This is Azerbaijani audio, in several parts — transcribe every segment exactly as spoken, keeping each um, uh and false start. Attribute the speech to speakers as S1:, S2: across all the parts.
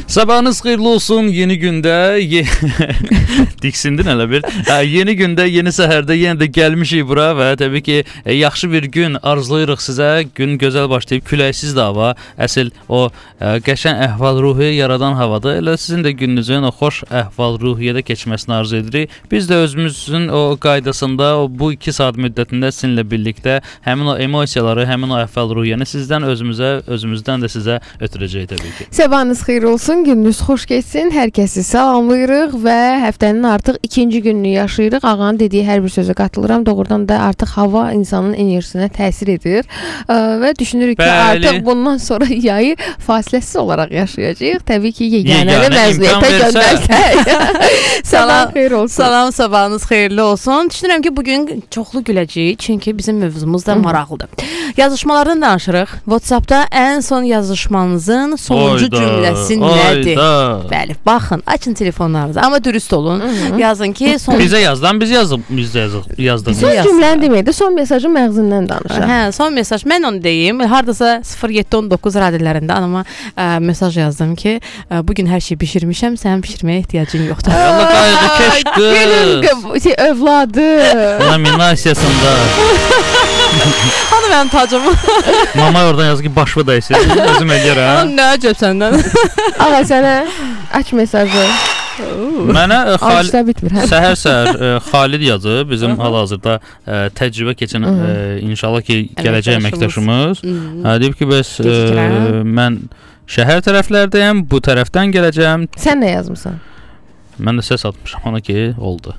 S1: Sabahınız xeyirli olsun. Yeni gündə ye... diksindin hələ bir. Hə, yeni gündə, yeni səhərdə yenə də gəlmişik bura və təbii ki, e, yaxşı bir gün arzulayırıq sizə. Gün gözəl başlayıb, küləksiz də hava, əsl o e, qəşəng əhval-ruhiyyə yaradan havada. Elə sizin də gününüzün o xoş əhval-ruhiyyədə keçməsini arzu edirik. Biz də özümüzün o qaydasında o bu iki saat müddətində sizinlə birlikdə həmin o emosiyaları, həmin o əhval-ruhiyyəni sizdən özümüzə, özümüzdən də sizə ötürəcək təbii ki.
S2: Sabahınız xeyir olsun, gününüz xoş keçsin. Hər kəsi salamlayırıq və həftənin artıq ikinci gününü yaşayırıq. Ağanın dediyi hər bir sözə qatılıram. Doğrudan da artıq hava insanın enerjisinə təsir edir və düşünürük ki, Bəli. artıq bundan sonra yayı fasiləsiz olaraq yaşayacağıq. Təbii ki, yeganəni məzuniyyətə göndərsək. Salam xeyir olsun.
S3: Salam, sabahınız xeyirli olsun. Düşünürəm ki, bugün çoxlu güləcəyik, çünki bizim mövzumuz da maraqlıdır. Yazışmalardan danışırıq. WhatsAppda ən son yazışmanızın sonuncu oyda, cümləsi nədir?
S1: Oyda.
S3: Bəli, baxın, açın telefonlarınızı, amma dürüst olun. Hı-hı. Yazın ki, son...
S1: Bizə yazdan biz yazıb, biz də yazdıq.
S2: Son cümləni deməkdir, son mesajın məğzindən danışaq.
S3: Hə, son mesaj. Mən onu deyim. Hardasa sıfır yeddi on doqquz radiolarında anama ə, mesaj yazdım ki, ə, bugün hər şey bişirmişəm, sənin bişirməyə ehtiyacın yoxdur.
S1: Allah qayğı keşdir.
S2: Şey, övladı.
S1: Laminasiyasında.
S3: Hanı mənim tacım?
S1: Mama oradan yazdı ki, başımı dəysin. Özüm eləyərəm.
S3: Nə əcəb səndən?
S2: Ağa sənə aç mesajı.
S1: Mənə Xalid
S2: hə?
S1: səhər-səhər Xalid yazıb, bizim hal-hazırda ə, təcrübə keçən ə, inşallah ki, gələcək əməkdaşımız. Hə, deyib ki, bəs ə, mən şəhər tərəflərdəyəm, bu tərəfdən gələcəm.
S2: Sən nə yazmısan?
S1: Mən də səs atmışam ona ki, oldu.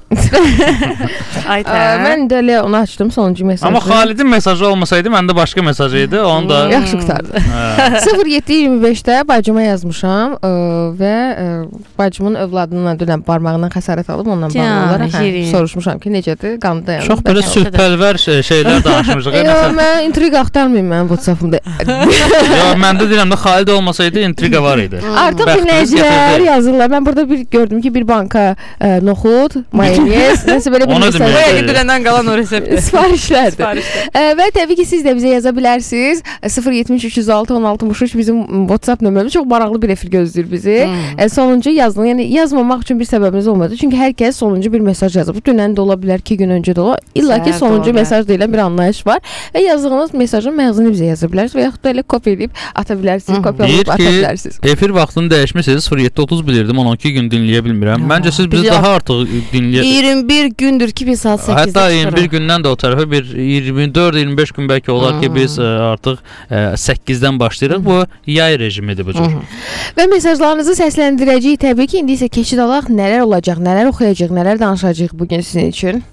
S3: Ay
S2: Ə, mən də elə onu açdım, sonuncu mesajı.
S1: Amma Xalidin mesajı olmasaydı, məndə başqa mesaj idi. Onu da
S2: yaxşı qutardı. sıfır yeddi iyirmi beşdə bacıma yazmışam ə, və ə, bacımın övladının dünən barmağından xəsarət alıb ondan bağlı olaraq hə, soruşmuşam ki, necədir? Qanı dayanıb.
S1: Çox belə sülhpərvər şeylər danışmışıq.
S2: Yox, mən intriqa axtarmayım mənim WhatsApp-ımda.
S1: Yox, məndə deyirəm də Xalid olmasaydı intriqa var idi.
S2: Artıq dinləyicilər yazırlar. Mən burada bir gördüm ki, bir banka ə, noxud, mayonez, nəsə belə bir
S3: mesaj. Bu yəqin dünəndən qalan o reseptdir.
S2: Sifarişlərdir. Ə, və təbii ki, siz də bizə yaza bilərsiniz. sıfır yetmiş üç yüz altı on altmış üç bizim WhatsApp nömrəmiz. Çox maraqlı bir efir gözləyir bizi. Hmm. Ə, sonuncu yazdın. Yəni yazmamaq üçün bir səbəbimiz olmadı. Çünki hər kəs sonuncu bir mesaj yazıb. Dünən də ola bilər, iki gün öncə də ola. İlla ki, sonuncu mesaj deyilən bir anlayış var. Və yazdığınız mesajın məğzini bizə yaza bilərsiniz və yaxud da elə kopya edib ata bilərsiniz, kopyalayıb ata bilərsiniz.
S1: Efir vaxtını dəyişmisiniz. sıfır yeddi otuz bilirdim, on iki gün dinləyə bilmirəm. Məncə siz bizi daha artıq dinləyə...
S3: iyirmi bir gündür ki, bir saat səkkizdə çıxırıq.
S1: Hətta iyirmi bir gündən də o tərəfə bir iyirmi dörd iyirmi beş gün bəlkə olar ki, biz ə, artıq ə, səkkizdən başlayırıq. Bu yay rejimidir bu cür.
S2: Və mesajlarınızı səsləndirəcəyik təbii ki. İndi isə keçid alaq. Nələr olacaq, nələr oxuyacaq, nələr danışacaq bugün sizin üçün.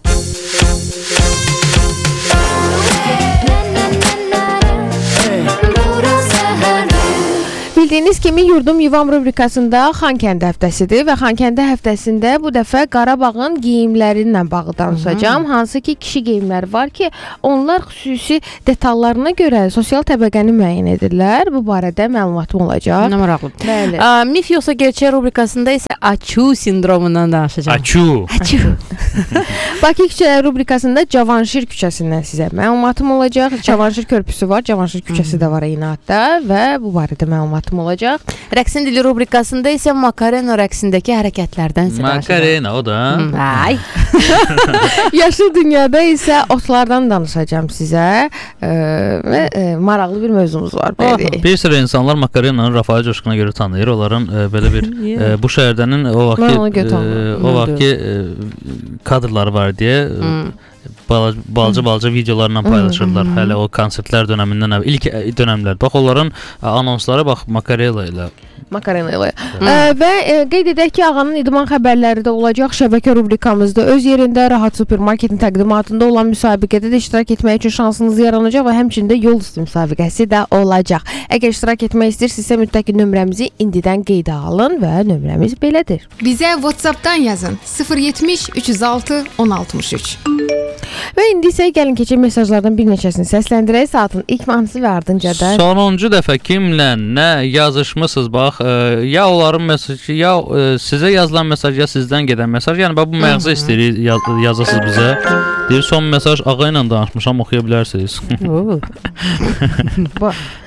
S2: Bildiyiniz kimi Yurdum Yuvam rubrikasında Xankəndi həftəsidir və Xankəndi həftəsində bu dəfə Qarabağın geyimlərinlə bağlı danışacağam. Hı-hı. Hansı ki, kişi geyimləri var ki, onlar xüsusi detallarına görə sosial təbəqəni müəyyən edirlər. Bu barədə məlumatım olacaq.
S3: Nə maraqlıdır. Bəli. A, mif yoxsa gerçək rubrikasında isə Açu sindromundan danışacağam.
S1: Açu.
S3: Açu.
S2: Bakı küçələri rubrikasında Cavanşir küçəsindən sizə məlumatım olacaq. Cavanşir körpüsü var, Cavanşir küçəsi də var eyni adda və bu barədə məlumatım olacaq.
S3: Rəqsin dili rubrikasında isə Makarena rəqsindəki hərəkətlərdən sizə danışacağam.
S1: Makarena, o da.
S3: Ay.
S2: Yaşlı dünyada isə otlardan danışacağam sizə e, və e, maraqlı bir mövzumuz var.
S1: Oh, bir sıra insanlar Makarenanın Rafael Coşquna görə tanıyır. Onların e, belə bir e, bu şəhərdənin o vaxtki e, o vaxtki e, kadrları var deyə hmm. balaca-balaca videolarla paylaşırlar. Hmm. Hələ o konsertlər dönəmindən əvvəl, ilk dönəmlər. Bax, onların anonsları bax Makarena ilə.
S2: Makarena ilə. Hmm. E, və e, qeyd edək ki, Ağanın İdman xəbərləri də olacaq. Şəbəkə rubrikamızda öz yerində Rahat Supermarketin təqdimatında olan müsabiqədə də iştirak etmək üçün şansınız yaranacaq və həmçində yol üstü müsabiqəsi də olacaq. Əgər iştirak etmək istəyirsinizsə mütləq nömrəmizi indidən qeydə alın və nömrəmiz belədir.
S4: Bizə WhatsApp-dan yazın. sıfır yetmiş üç yüz altı on altmış üç.
S2: Və indi isə gəlin keçək mesajlardan bir neçəsini səsləndirək. Saatın ilk mahnısı və ardınca da
S1: sonuncu dəfə kimlə nə yazışmısınız bax, ə, ya onların mesajı, ya ə, sizə yazılan mesaj, ya sizdən gedən mesaj. Yəni bax bu məğzi istəyirik yaz, yazasınız bizə. Deyir, son mesaj ağa ilə danışmışam, oxuya bilərsiniz.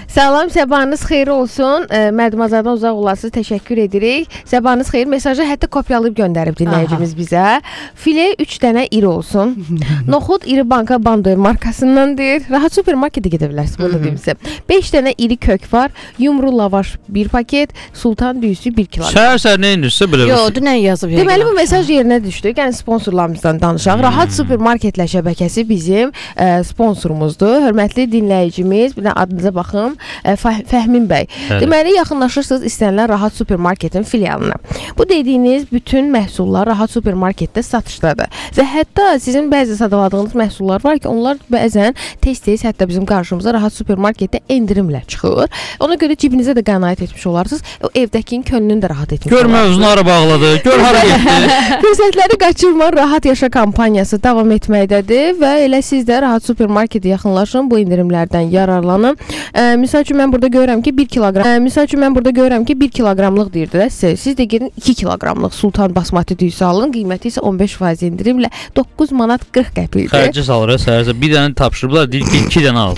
S2: Salam, sabahınız xeyir olsun. E, Mədmazadan uzaq olasınız. Təşəkkür edirik. Sabahınız xeyir. Mesajı hətta kopyalayıb göndərib dinləyicimiz Aha. bizə. File üç dənə iri olsun. Noxud iri banka Bandoy markasındandır. Rahat supermarketə gedə bilərsiniz. Bunu da deyim sizə. beş dənə iri kök var. Yumru lavaş bir paket. Sultan düyüsü bir kilogram.
S1: Səhər-səhər nə inirsə belə.
S3: Yo, dünən yazıb.
S2: Deməli bu mesaj yerinə düşdü. Yəni sponsorlarımızdan danışaq. Hmm. Rahat supermarketlə şəbəkəsi bizim ə, sponsorumuzdur. Hörmətli dinləyicimiz, bir də adınıza baxım. Ə, Fəhmin bəy. Hələ. Deməli yaxınlaşırsınız istənilən Rahat supermarketin filialına. Bu dediyiniz bütün məhsullar Rahat supermarketdə satışdadır. Və hətta sizin bəzi sadaladığınız məhsullar var ki, onlar bəzən tez-tez hətta bizim qarşımıza Rahat supermarketdə endirimlə çıxır. Ona görə cibinizə də qənaət etmiş olarsınız. O evdəkinin könlünü də rahat etmiş
S1: Gör mövzunu hara bağladı, gör hara getdi.
S2: Fürsətləri qaçırma, Rahat Yaşa kampaniyası davam etməkdədir və elə siz də Rahat supermarketə yaxınlaşın, bu endirimlərdən yararlanın. Ə, misal üçün mən burada görürəm ki bir kiloqram. Ə, misal üçün mən burada görürəm ki bir kiloqramlıq deyirdi də sizə. Siz də gedin iki kiloqramlıq Sultan basmati düyüsü alın. Qiyməti isə on beş faiz endirimlə doqquz manat qırx qəpikdir.
S1: Xərci salır səhərsə. Bir dənə tapşırıblar, deyir ki iki dənə al.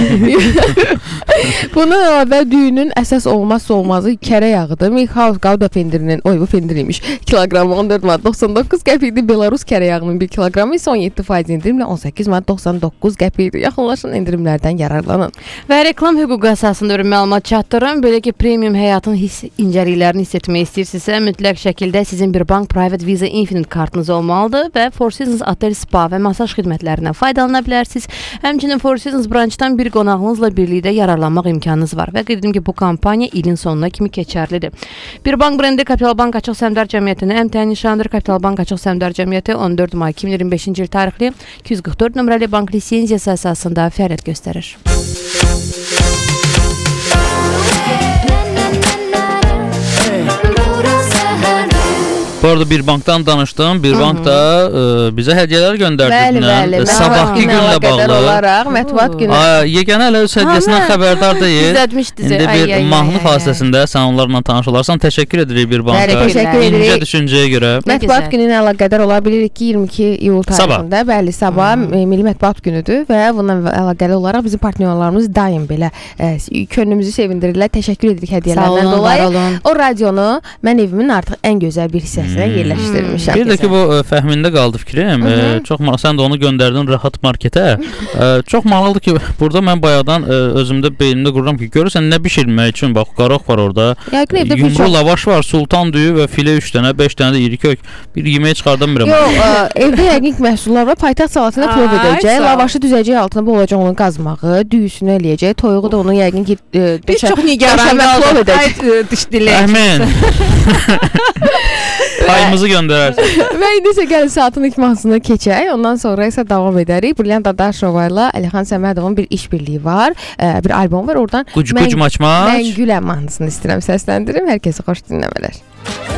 S2: Bunun əlavə düyünün əsas olmazsa olmazı kərə yağıdır. Milhouse Gouda pendirinin, oy bu pendiriymiş. Kiloqramı on dörd manat doxsan doqquz qəpikdir. Belarus kərə yağının bir kiloqramı isə on yeddi faiz endirimlə on səkkiz manat doxsan doqquz qəpikdir. Yaxınlaşın, endirimlərdən yararlanın.
S3: Və reklam hüququ əsasında bir məlumat çatdırım. Belə ki, premium həyatın hiss incəliklərini hiss etmək istəyirsinizsə, mütləq şəkildə sizin bir bank Private Visa Infinite kartınız olmalıdır və Four Seasons Otel Spa və masaj xidmətlərindən faydalana bilərsiniz. Həmçinin Four Seasons branchdan bir qonağınızla birlikdə yararlanmaq imkanınız var və qeyd edim ki, bu kampaniya ilin sonuna kimi keçərlidir. Bir bank brendi Kapital Bank Açıq Səhmdar Cəmiyyətinin əmtəyin nişanıdır. Kapital Bank Açıq Səhmdar Cəmiyyəti on dörd may iki min iyirmi beşinci il tarixli iki yüz qırx dörd nömrəli bank lisenziyası əsasında fəaliyyət göstərir.
S1: Bu arada bir bankdan danışdım. Bir bank da e, bizə hədiyyələr göndərdi.
S2: Bəli, bəli.
S1: Sabahki günlə bağlı
S2: olaraq mətbuat günü.
S1: Aa, yeganə hələ öz hədiyyəsindən xəbərdar deyil.
S3: Düzəltmişdi.
S1: İndi bir mahnı fasiləsində sən onlarla tanış olarsan. Təşəkkür edirik bir banka.
S2: Bəli, təşəkkür edirik.
S1: İncə düşüncəyə görə.
S2: Mətbuat gününə əlaqədar ola bilir ki, iyirmi iki iyul tarixində, bəli, sabah Milli Mətbuat günüdür və bununla əlaqəli olaraq bizim partnyorlarımız daim belə ə, könlümüzü sevindirirlər. Təşəkkür edirik hədiyyələrdən dolayı. O radionu mən evimin artıq ən gözəl bir hissəsinə yerləşdirmişəm.
S1: Bir də ki bu ə, Fəhmində qaldı fikrim. Ə, çox maraqlı. Sən də onu göndərdin Rahat marketə. Ə, çox maraqlıdır ki, burada mən bayaqdan ə, özümdə beynimdə qururam ki, görürsən nə bişirmək üçün bax qaraq var orada. Yumru çox... lavaş var, sultan düyü və filə üç dənə, beş dənə də iri kök. Bir yemək çıxardan bilmirəm.
S2: Yox, ə, evdə yəqin məhsullar var. Paytaxt salatına plov edəcək, lavaşı düzəcək, altına bu olacaq onun qazmağı, düyüsünü eləyəcək, toyuğu da onun yəqin ki ə,
S3: biz çox nigaran plov edəcək. Dış dilə.
S1: Əmin. Payımızı göndərərsən.
S2: Və indi isə gəlin saatın ilk mahnısına keçək. Ondan sonra isə davam edərik. Brilliant Dadaşova ilə Əlixan Səmədovun bir işbirliyi var. Ə, bir albom var. Oradan
S1: Quc quc maç maç.
S2: Mən Güləm mahnısını istəyirəm səsləndirim. Hər kəsə xoş dinləmələr.